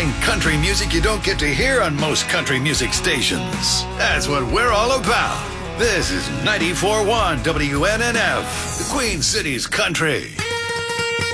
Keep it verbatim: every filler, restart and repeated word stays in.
playing country music you don't get to hear on most country music stations. That's what we're all about. This is ninety-four point one W N N F, the Queen City's Country.